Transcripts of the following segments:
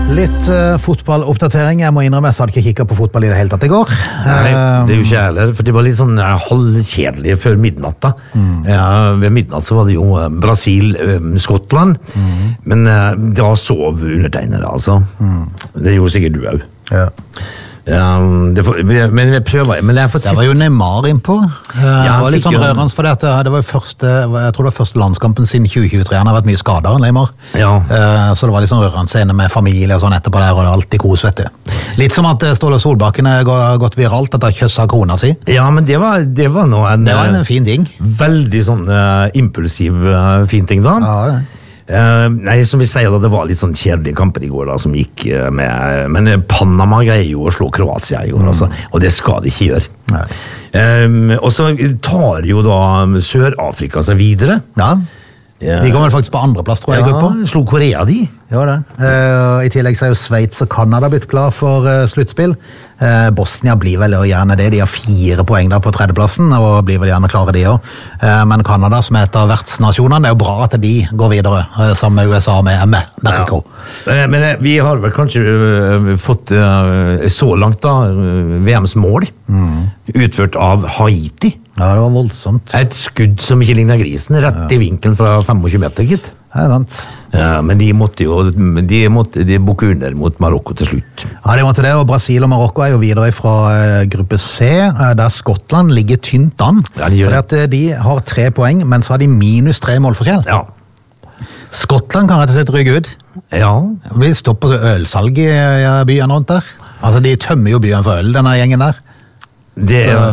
Litt fotballoppdatering. Jeg må innrømme, jeg hadde ikke kikket på fotball i det hele tatt i går. Nei, det er jo ikke heller, for det var litt sånn halvkjedelig før midnatt da. Ved midnatt så var det jo Brasil, Skottland, men da sov undertegnere, altså. Det gjorde sikkert du også. Ja. Men vi prøver, men jeg får Det var jo Neymar innpå. Det var litt sånn rørende, for det var jo første, jeg tror det var første landskampen siden 2023. Han har vært mye skadet, Neymar. Ja. Så det var litt sånn rørende scene med familie og sånn etterpå der, og det er alltid kos, vet du. Litt som at Ståle Solbakken har gått viralt, at han kjøsset kona si. Ja, men det var noe Det var en fin ting. veldig sånn impulsiv fin ting da. Ja, det. Nei, som vi sier da, det var litt sånn kjedelige kamper i går da, som gikk med, men Panama greier jo å slå Kroatia i går, altså, og det skal de ikke gjøre. Nei. Og så tar jo da Sør-Afrika seg videre. Ja. De kommer vel faktisk på andreplass, tror jeg, i gruppa. Ja, slo Korea de. Ja, det. I tillegg så er jo Sveits og Kanada blitt klar for sluttspill. Bosnia blir vel gjerne det. De har 4 poeng der på tredjeplassen, og blir vel gjerne klare de også. Men Kanada, som er et av vertsnasjonene, det er jo bra at de går videre, sammen med USA med Mexico. Ja. Men vi har vel kanskje fått så langt da, VMs mål, utført av Haiti. Ja, det var voldsomt. Et skudd som ikke ligner grisen, rett i vinkelen fra 25 meter, gitt. Ja, sant. Men de måtte bukke under mot Marokko til slutt. Ja, de måtte det, og Brasil og Marokko er jo videre fra gruppe C, der Skottland ligger tynt an. Ja, de gjør det. Fordi at de har 3 poeng, men så har de minus 3 målforskjell. Ja. Skottland kan rett og slett rykke ut. Ja. Det blir stopp på ølsalg i byen rundt der. Altså, de tømmer jo byen for øl, denne gjengen der. Men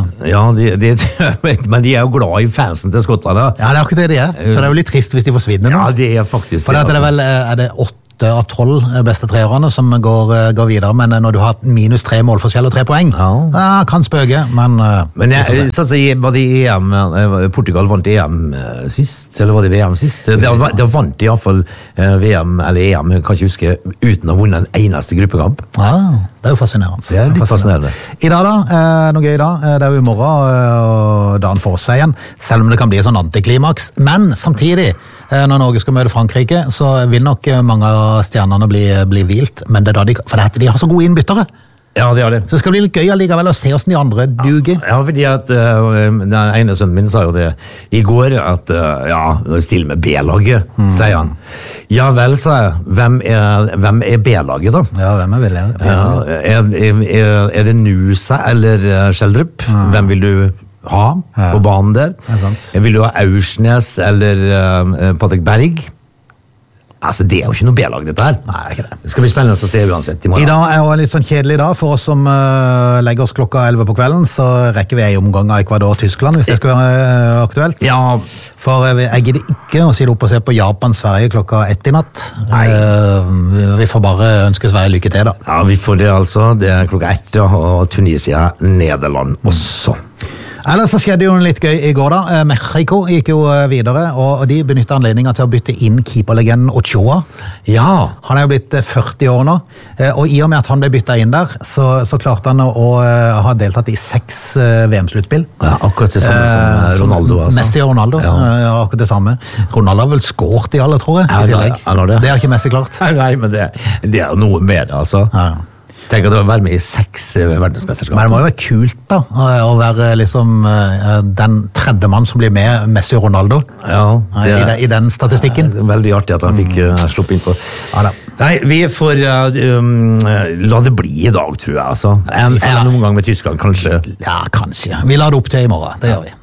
de er jo glad i fansen til Skottland da. Ja, det er akkurat det de er. Så det er jo litt trist hvis de forsvinner nå. Ja, det er faktisk For det er vel, er det 8 av 12 beste treerne som går videre, men når du har minus 3 målforskjell og 3 poeng, kan spøke, men jeg var det EM, Portugal vant EM sist, eller var det VM sist? Da vant de i hvert fall VM, eller EM, jeg kan ikke huske, uten å vunne en eneste gruppekamp. Ja, det er jo fascinerende. Det er litt fascinerende. I dag da, noe gøy da, det er jo i morgen, og dagen for seg igjen, selv om det kan bli sånn antiklimaks, men samtidig, når Norge skal møte Frankrike, så vil nok mange av stjernene bli hvilt, men det er da for de har så gode innbyttere. Ja, det er det. Så det skal bli litt gøy allikevel å se hvordan de andre duger. Ja, fordi at den ene sønnen min sa jo det i går, at still med B-laget, sier han. Ja vel, sa jeg. Hvem er B-laget da? Ja, hvem er B-laget? Er det Nusa eller Schjelderup? Hvem vil du ha på banen der? Vil du ha Aursnes eller Patrick Berg? Altså, det er jo ikke noe B-lag dette her. Nei, det er ikke det. Det skal bli spennende å se uansett i morgen. I dag er jo en litt sånn kjedelig dag for oss som legger oss klokka 11 på kvelden, så rekker vi en omgang av Ecuador-Tyskland, hvis det skal være aktuelt. Ja. For jeg gidder ikke å si det opp og se på Japan-Sverige klokka 1 i natt. Nei. Vi får bare ønske Sverige lykke til da. Ja, vi får det altså. Det er klokka 1, og Tunisia, Nederland også. Ellers så skjedde jo litt gøy i går da. Mexico gikk jo videre, og de benyttet anledningen til å bytte inn keeperlegenden Ochoa. Ja. Han er jo blitt 40 år nå, og i og med at han ble byttet inn der, så klarte han å ha deltatt i 6 VM-sluttspill. Ja, akkurat det samme som Ronaldo. Altså. Messi og Ronaldo, ja, akkurat det samme. Ronaldo har vel skåret i alle, tror jeg, i tillegg. Det har ikke Messi klart. Nei, men det er jo noe med det, altså. Ja. Tenk at du har vært med i 6 verdensmesterskap. Men det må jo være kult da, å være liksom den tredje mann som blir med Messi og Ronaldo i den statistikken. Det er veldig artig at han fikk sluppe inn på. Ja, da. Nei, vi får la det bli i dag, tror jeg. Altså. En omgang med Tyskland, kanskje. Ja, kanskje. Vi lar det opp til i morgen, det gjør vi.